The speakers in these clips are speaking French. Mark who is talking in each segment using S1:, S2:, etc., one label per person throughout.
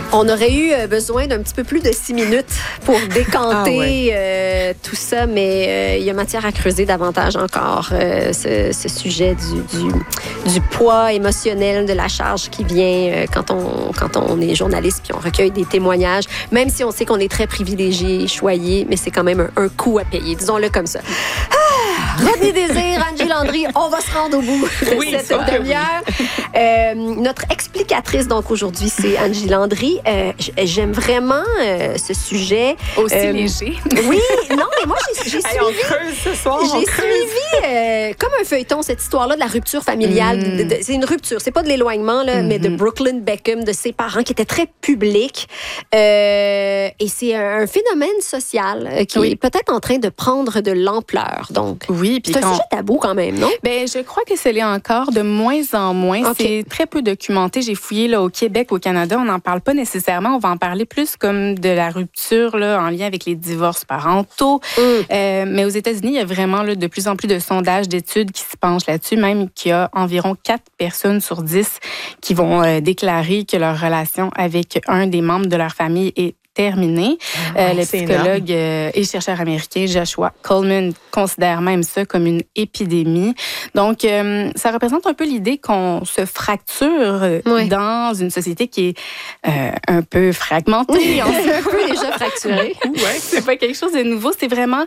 S1: On aurait eu besoin d'un petit peu plus de 6 minutes pour décanter tout ça, mais il y a matière à creuser davantage encore ce sujet du poids émotionnel, de la charge qui vient quand on est journaliste puis on recueille des témoignages, même si on sait qu'on est très privilégié, choyé, mais c'est quand même un coût à payer, disons-le comme ça. Rodney Désir, Angie Landry, on va se rendre au bout de cette demi-heure. Notre explicatrice, donc, aujourd'hui, c'est Angie Landry. J'aime vraiment ce sujet.
S2: Aussi léger.
S1: Oui, non, mais moi, j'ai suivi...
S3: on creuse ce soir,
S1: j'ai suivi, comme un feuilleton, cette histoire-là de la rupture familiale. C'est une rupture, c'est pas de l'éloignement, là, mais de Brooklyn Beckham, de ses parents, qui étaient très publics. Et c'est un phénomène social qui est peut-être en train de prendre de l'ampleur, donc.
S2: Oui, puis
S1: c'est un sujet tabou quand même, non?
S2: Ben, je crois que c'est encore de moins en moins. Okay. C'est très peu documenté. J'ai fouillé là, au Québec, au Canada, on n'en parle pas nécessairement. On va en parler plus comme de la rupture là, en lien avec les divorces parentaux. Mais aux États-Unis, il y a vraiment là, de plus en plus de sondages, d'études qui se penchent là-dessus, même qu'il y a environ 4 personnes sur 10 qui vont déclarer que leur relation avec un des membres de leur famille est terminé. Le psychologue et chercheur américain Joshua Coleman considère même ça comme une épidémie. Donc, ça représente un peu l'idée qu'on se fracture dans une société qui est un peu fragmentée.
S1: On est un peu déjà fracturé.
S2: C'est pas quelque chose de nouveau. C'est vraiment...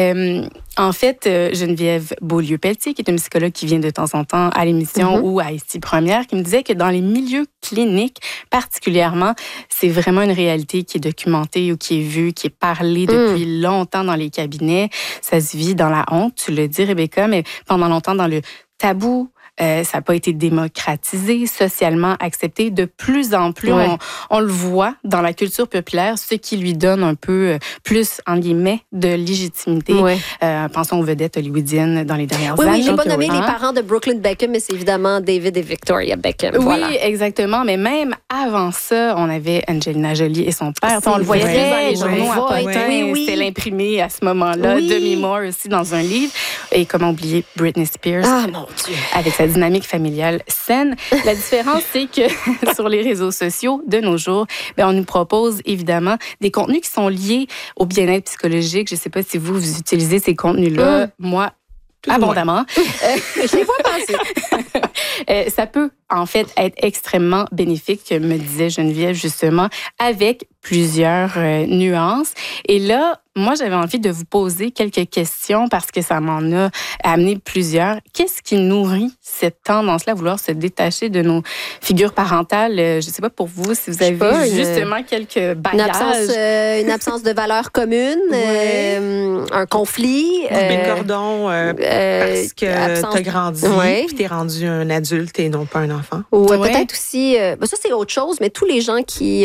S2: en fait, Geneviève Beaulieu-Pelletier, qui est une psychologue qui vient de temps en temps à l'émission ou à Ici Première, qui me disait que dans les milieux cliniques, particulièrement, c'est vraiment une réalité qui est documentée ou qui est vue, qui est parlée depuis longtemps dans les cabinets. Ça se vit dans la honte, tu le dis, Rebecca, mais pendant longtemps dans le tabou. Ça n'a pas été démocratisé, socialement accepté. De plus en plus, on le voit dans la culture populaire, ce qui lui donne un peu plus, en guillemets, de légitimité. Pensons aux vedettes hollywoodiennes dans les dernières années.
S1: Oui, je n'ai pas nommé les parents de Brooklyn Beckham, mais c'est évidemment David et Victoria Beckham.
S2: Oui, exactement. Mais même avant ça, on avait Angelina Jolie et son père. On le voyait dans les journaux à Potin. C'était l'imprimé à ce moment-là. Demi Moore aussi dans un livre. Et comment oublier Britney Spears.
S1: Ah, mon Dieu!
S2: Avec sa dynamique familiale saine. La différence, c'est que sur les réseaux sociaux de nos jours, on nous propose évidemment des contenus qui sont liés au bien-être psychologique. Je ne sais pas si vous utilisez ces contenus-là. Moi, abondamment.
S1: Je l'ai pas pensé.
S2: Ça peut, en fait, être extrêmement bénéfique, me disait Geneviève, justement, avec plusieurs nuances. Et là, moi, j'avais envie de vous poser quelques questions parce que ça m'en a amené plusieurs. Qu'est-ce qui nourrit cette tendance-là à vouloir se détacher de nos figures parentales? Je ne sais pas pour vous si vous avez justement quelques bagages.
S1: Une absence de valeurs communes, un conflit.
S3: Un cordon parce que tu as grandi puis tu es rendu un adulte et non pas un enfant.
S1: Ou peut-être aussi, ça c'est autre chose, mais tous les gens qui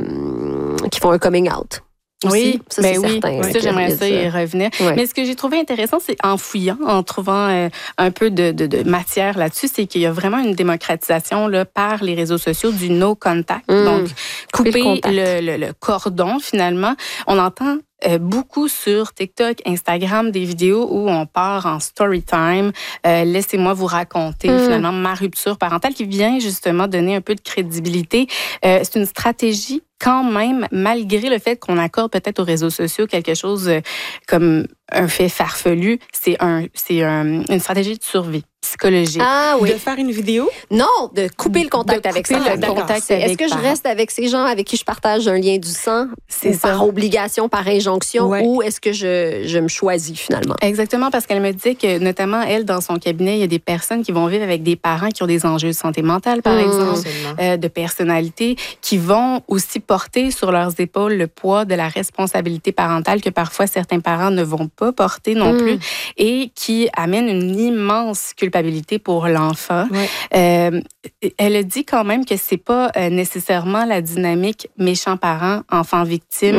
S1: font un coming out. Aussi, ça, c'est certain.
S2: Ça, j'aimerais ça y revenir. Mais ce que j'ai trouvé intéressant, c'est en fouillant, en trouvant un peu de matière là-dessus, c'est qu'il y a vraiment une démocratisation là, par les réseaux sociaux du no contact. Donc, couper le cordon, finalement. On entend beaucoup sur TikTok, Instagram, des vidéos où on part en story time. Laissez-moi vous raconter finalement ma rupture parentale qui vient justement donner un peu de crédibilité. C'est une stratégie quand même, malgré le fait qu'on accorde peut-être aux réseaux sociaux quelque chose comme un fait farfelu, c'est une stratégie de survie psychologique.
S1: Ah oui.
S3: De faire une vidéo?
S1: Non, de couper le contact avec ça. Est-ce que je reste avec ces gens avec qui je partage un lien du sang? C'est par obligation, par injonction, ou est-ce que je me choisis finalement?
S2: Exactement, parce qu'elle me disait que notamment, elle, dans son cabinet, il y a des personnes qui vont vivre avec des parents qui ont des enjeux de santé mentale, par exemple, de personnalité, qui vont aussi porter sur leurs épaules le poids de la responsabilité parentale que parfois certains parents ne vont pas porter non plus et qui amène une immense culpabilité pour l'enfant. Elle a dit quand même que c'est pas nécessairement la dynamique méchant parent, enfant victime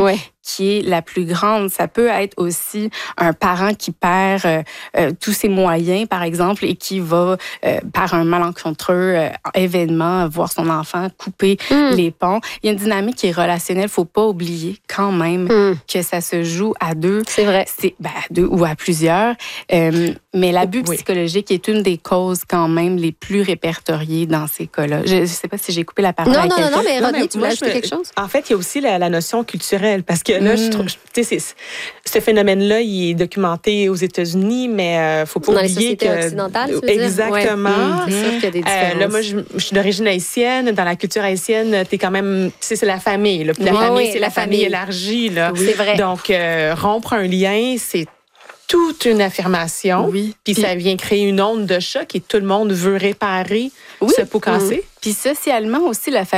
S2: qui est la plus grande. Ça peut être aussi un parent qui perd tous ses moyens, par exemple, et qui va, par un malencontreux événement, voir son enfant couper les ponts. Il y a une dynamique qui est relationnelle. Il ne faut pas oublier quand même que ça se joue à deux.
S1: C'est vrai.
S2: À deux ou à plusieurs. Mais l'abus psychologique est une des causes quand même les plus répertoriées dans ces cas-là. Je ne sais pas si j'ai coupé la parole à quelqu'un.
S1: Non, mais Rodney, tu voulais ajouter quelque chose?
S3: En fait, il y a aussi la notion culturelle, parce que là, je trouve, ce phénomène-là, il est documenté aux États-unis, mais il ne faut pas oublier
S1: que... Dans les sociétés occidentales, tu veux dire?
S3: Exactement.
S1: C'est sûr qu'il y a des différences.
S3: Là, moi, je suis d'origine haïtienne. Dans la culture haïtienne, t'es quand même... c'est la famille. Là. Puis la famille, c'est la famille élargie. Là.
S1: Oui, c'est vrai.
S3: Donc, rompre un lien, c'est toute une affirmation.
S2: Oui.
S3: Puis ça vient créer une onde de choc et tout le monde veut réparer ce pot cassé.
S2: Puis socialement aussi, la famille